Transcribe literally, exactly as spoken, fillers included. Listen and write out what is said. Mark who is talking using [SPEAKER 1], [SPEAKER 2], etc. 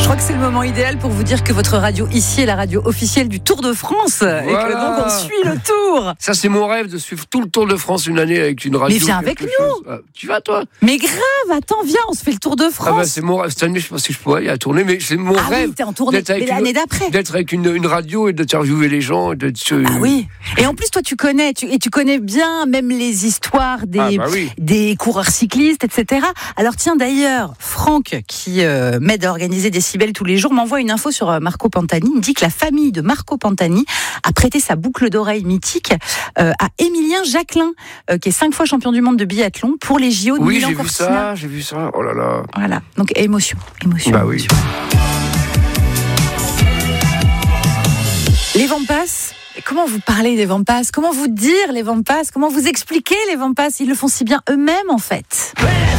[SPEAKER 1] Je crois que c'est le moment idéal pour vous dire que votre radio ici est la radio officielle du Tour de France. Voilà. Et que donc on suit le Tour.
[SPEAKER 2] Ça, c'est mon rêve de suivre tout le Tour de France une année avec une radio.
[SPEAKER 1] Mais viens avec nous.
[SPEAKER 2] Ah, tu vas, toi?
[SPEAKER 1] Mais grave, attends, viens, on se fait le Tour de France.
[SPEAKER 2] Ah bah, c'est mon rêve. Cette année, je pense que je pourrais y aller tourner, mais c'est mon
[SPEAKER 1] ah
[SPEAKER 2] rêve.
[SPEAKER 1] Oui, t'es en tournée, mais
[SPEAKER 2] une,
[SPEAKER 1] l'année d'après.
[SPEAKER 2] D'être avec une, une radio et d'interviewer les gens. Et de,
[SPEAKER 1] ah oui. Et en plus, toi, tu connais, tu, et tu connais bien même les histoires des,
[SPEAKER 2] ah bah oui.
[SPEAKER 1] des coureurs cyclistes, et cetera. Alors tiens, d'ailleurs, Franck, qui euh, m'aide à organiser Décibel tous les jours, m'envoie une info sur euh, Marco Pantani. Il me dit que la famille de Marco Pantani a prêté sa boucle d'oreille mythique euh, à Émilien Jacquelin, euh, qui est cinq fois champion du monde de biathlon pour les J O de
[SPEAKER 2] oui,
[SPEAKER 1] Milan
[SPEAKER 2] j'ai
[SPEAKER 1] Cortina.
[SPEAKER 2] vu ça, j'ai vu ça. Oh là là.
[SPEAKER 1] Voilà. Donc émotion, émotion.
[SPEAKER 2] Bah
[SPEAKER 1] émotion.
[SPEAKER 2] oui.
[SPEAKER 1] Les vents passent. Comment vous parlez des vents passent? Comment vous dire les vents passent? Comment vous expliquer les vents passent? Ils le font si bien eux-mêmes en fait.